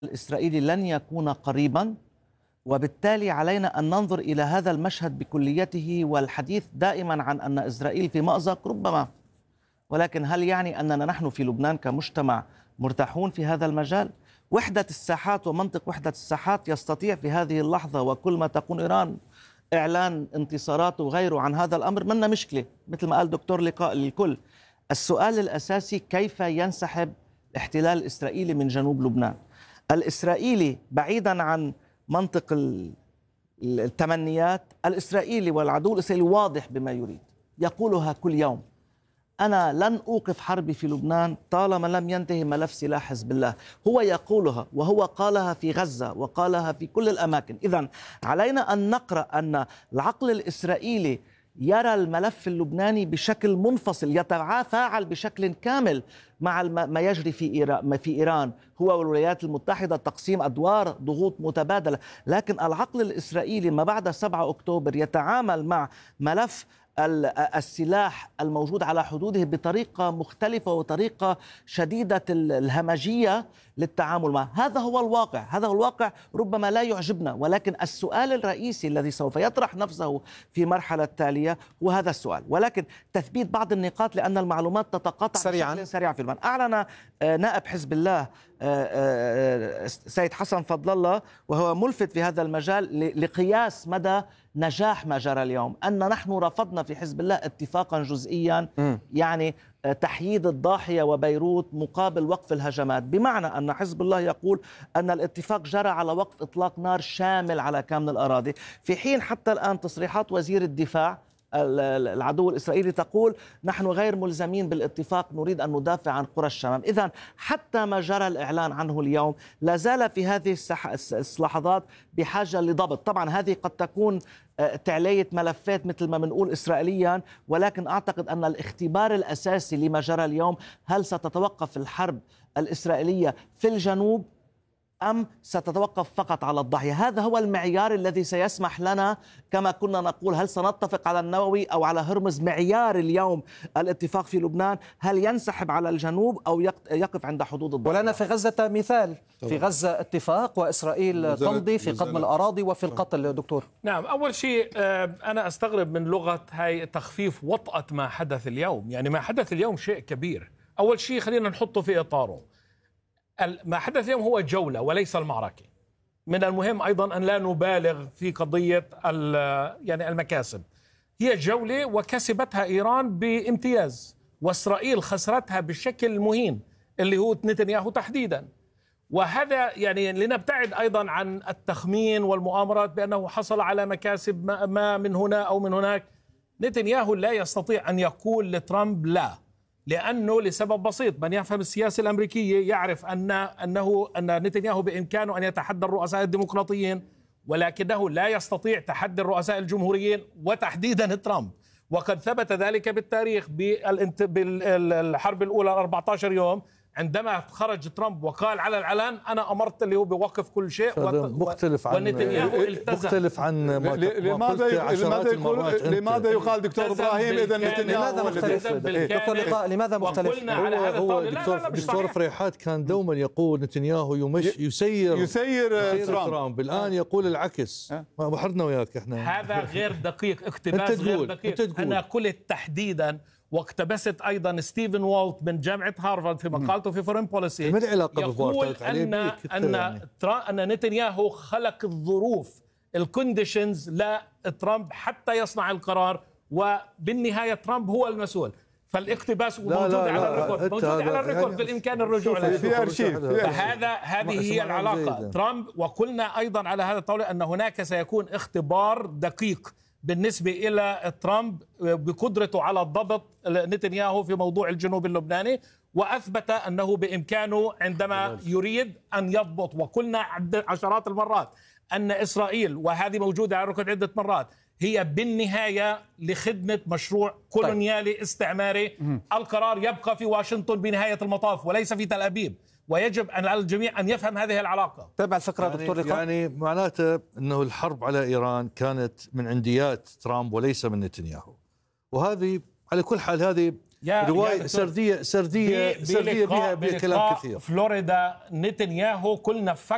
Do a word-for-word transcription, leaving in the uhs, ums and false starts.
الإسرائيلي لن يكون قريبا، وبالتالي علينا أن ننظر إلى هذا المشهد بكليته، والحديث دائما عن أن إسرائيل في مأزق ربما، ولكن هل يعني أننا نحن في لبنان كمجتمع مرتاحون في هذا المجال؟ وحدة الساحات ومنطق وحدة الساحات يستطيع في هذه اللحظة وكل ما تقول إيران إعلان انتصارات وغيره عن هذا الأمر، منا مشكلة مثل ما قال دكتور لقاء للكل. السؤال الأساسي كيف ينسحب الاحتلال الإسرائيلي من جنوب لبنان؟ الإسرائيلي بعيدا عن منطق التمنيات، الإسرائيلي والعدو الإسرائيلي واضح بما يريد، يقولها كل يوم: أنا لن أوقف حربي في لبنان طالما لم ينتهي ملف سلاح حزب الله. هو يقولها، وهو قالها في غزة وقالها في كل الأماكن. إذن علينا أن نقرأ أن العقل الإسرائيلي يرى الملف اللبناني بشكل منفصل، يتفاعل بشكل كامل مع ما يجري في إيران, في إيران هو والولايات المتحدة، تقسيم أدوار، ضغوط متبادلة. لكن العقل الإسرائيلي ما بعد سبعة أكتوبر يتعامل مع ملف السلاح الموجود على حدوده بطريقة مختلفة وطريقة شديدة الهمجية للتعامل معه. هذا هو الواقع، هذا هو الواقع ربما لا يعجبنا، ولكن السؤال الرئيسي الذي سوف يطرح نفسه في مرحلة تالية هو هذا السؤال. ولكن تثبيت بعض النقاط لأن المعلومات تتقاطع سريعا سريعا في لبنان. أعلن نائب حزب الله سيد حسن فضل الله، وهو ملفت في هذا المجال لقياس مدى نجاح ما جرى اليوم، أن نحن رفضنا في حزب الله اتفاقا جزئيا م. يعني تحييد الضاحية وبيروت مقابل وقف الهجمات، بمعنى أن حزب الله يقول أن الاتفاق جرى على وقف إطلاق نار شامل على كامل الأراضي، في حين حتى الآن تصريحات وزير الدفاع العدو الإسرائيلي تقول نحن غير ملزمين بالاتفاق، نريد أن ندافع عن قرى الشمال. إذن حتى ما جرى الإعلان عنه اليوم لا زال في هذه اللحظات بحاجة لضبط. طبعا هذه قد تكون تعلية ملفات مثل ما بنقول إسرائيليا، ولكن أعتقد أن الاختبار الأساسي لما جرى اليوم: هل ستتوقف الحرب الإسرائيلية في الجنوب أم ستتوقف فقط على الضحية؟ هذا هو المعيار الذي سيسمح لنا، كما كنا نقول، هل سنتفق على النووي أو على هرمز. معيار اليوم الاتفاق في لبنان هل ينسحب على الجنوب أو يقف عند حدود الضحية. ولنا في غزة مثال، في غزة اتفاق وإسرائيل تمضي في قضم الأراضي وفي القتل. دكتور، نعم، أول شيء أنا أستغرب من لغة هاي تخفيف وطأة ما حدث اليوم. يعني ما حدث اليوم شيء كبير. أول شيء خلينا نحطه في إطاره. ما حدث اليوم هو جولة وليس المعركة. من المهم أيضا أن لا نبالغ في قضية يعني المكاسب. هي جولة وكسبتها إيران بامتياز، وإسرائيل خسرتها بشكل مهين اللي هو نتنياهو تحديدا. وهذا يعني لنبتعد أيضا عن التخمين والمؤامرات بأنه حصل على مكاسب ما من هنا أو من هناك. نتنياهو لا يستطيع أن يقول لترامب لا، لأنه لسبب بسيط: من يفهم السياسة الأمريكية يعرف أن أنه أن نتنياهو بإمكانه أن يتحدى الرؤساء الديمقراطيين، ولكنه لا يستطيع تحدي الرؤساء الجمهوريين وتحديدا ترامب. وقد ثبت ذلك بالتاريخ بالحرب الأولى أربعة عشر يوم، عندما خرج ترامب وقال على العلن أنا أمرت اللي هو بوقف كل شيء، مختلف عن ونتنياهو التزم. مختلف عن ما لماذا لماذا يقول لماذا يقال دكتور إبراهيم إذا نتنياهو لماذا مختلف؟ دكتور لقاء لماذا مختلف؟ هو, هو دكتور, دكتور فريحات كان دوما يقول نتنياهو يمشي يسير يسير ترامب، الآن يقول العكس. ما بحرنا وياك احنا. هذا غير دقيق، اقتباس غير دقيق. أنا قلت تحديدا واقتبست أيضا ستيفن والت من جامعة هارفارد في مقالته في فورين بوليسي، يقول أن أن أن نتنياهو خلق الظروف الكونديشنز لترامب حتى يصنع القرار، وبالنهاية ترامب هو المسؤول. فالاقتباس موجود على الريكورد، موجود على الريكورد، بالإمكان الرجوع له في أرشيف. فهذا هذه هي العلاقة ترامب. وقلنا أيضا على هذا الطاولة أن هناك سيكون اختبار دقيق بالنسبة إلى ترامب بقدرته على ضبط نتنياهو في موضوع الجنوب اللبناني، وأثبت أنه بإمكانه عندما يريد أن يضبط. وقلنا عشرات المرات أن إسرائيل، وهذه موجودة على الركود عدة مرات، هي بالنهاية لخدمة مشروع كولونيالي استعماري. القرار يبقى في واشنطن بنهاية المطاف وليس في تل أبيب، ويجب أن على الجميع أن يفهم هذه العلاقة. تابع الفكرة يعني دكتور لقاء. يعني معناته أنه الحرب على إيران كانت من عنديات ترامب وليس من نتنياهو، وهذه على كل حال هذه رواية سردية سردية سردية بها بها كلام كثير. فلوريدا نتنياهو كلنا